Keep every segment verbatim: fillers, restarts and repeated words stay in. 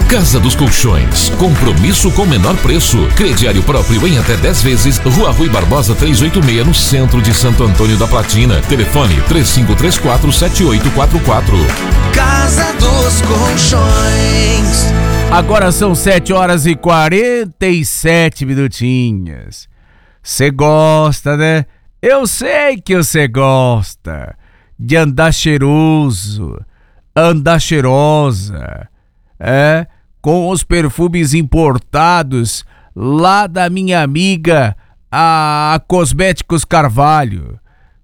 Casa dos Colchões, compromisso com menor preço. Crediário próprio em até dez vezes. Rua Rui Barbosa trezentos e oitenta e seis, no centro de Santo Antônio da Platina. Telefone três cinco três quatro, sete oito quatro quatro. Casa dos Colchões. Agora são sete horas e quarenta e sete minutinhos. Você gosta, né? Eu sei que você gosta de andar cheiroso, andar cheirosa, é? Com os perfumes importados lá da minha amiga, a Cosméticos Carvalho.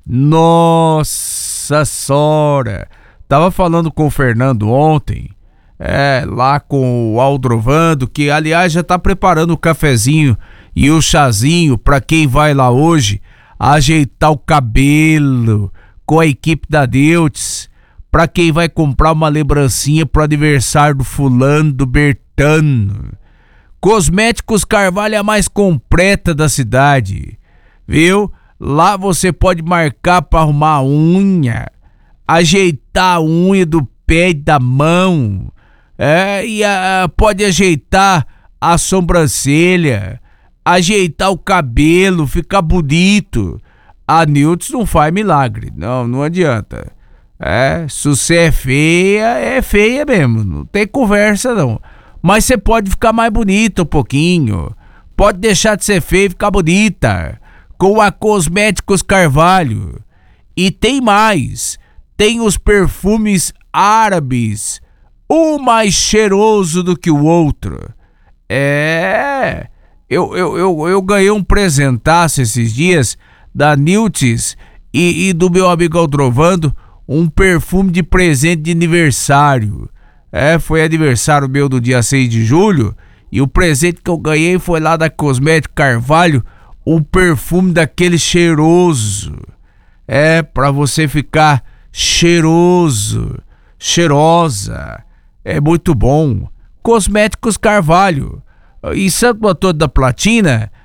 Nossa senhora! Tava falando com o Fernando ontem, é, lá com o Aldrovando, que aliás já tá preparando o cafezinho e o chazinho pra quem vai lá hoje ajeitar o cabelo com a equipe da Deutz, pra quem vai comprar uma lembrancinha pro aniversário do fulano, do Bertano. Cosméticos Carvalho é a mais completa da cidade, viu? Lá você pode marcar pra arrumar a unha, ajeitar a unha do pé e da mão, é, e a, pode ajeitar a sobrancelha, ajeitar o cabelo, ficar bonito. A Niltz não faz milagre, não, não adianta. É, se você é feia, é feia mesmo, não tem conversa não. Mas você pode ficar mais bonita um pouquinho, pode deixar de ser feia e ficar bonita com a Cosméticos Carvalho. E tem mais, tem os perfumes árabes, um mais cheiroso do que o outro. É, eu, eu, eu, eu ganhei um presentaço esses dias da Niltz e, e do meu amigo Aldrovando, um perfume de presente de aniversário. É, foi aniversário meu do dia seis de julho e o presente que eu ganhei foi lá da Cosmético Carvalho, um perfume daquele cheiroso. É, pra você ficar cheiroso, cheirosa. É muito bom. Cosméticos Carvalho. Em Santo Antônio da Platina,